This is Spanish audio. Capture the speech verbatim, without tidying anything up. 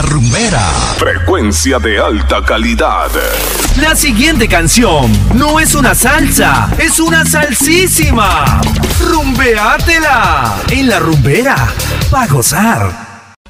Rumbera. Frecuencia de alta calidad. La siguiente canción no es una salsa, es una salsísima. Rumbeátela en la rumbera, pa' gozar.